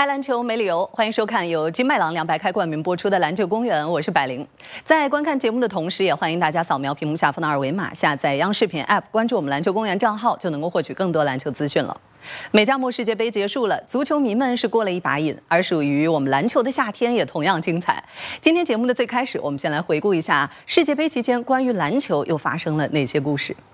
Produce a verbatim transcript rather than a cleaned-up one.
爱篮球没理由，欢迎收看由金麦郎凉白开冠名播出的《篮球公园》，我是百灵。在观看节目的同时，也欢迎大家扫描屏幕下方的二维码，下载央视频 App， 关注我们篮球公园账号，就能够获取更多篮球资讯了。美加墨世界杯结束了，足球迷们是过了一把瘾，而属于我们篮球的夏天也同样精彩。今天节目的最开始，我们先来回顾一下世界杯期间关于篮球又发生了哪些故事。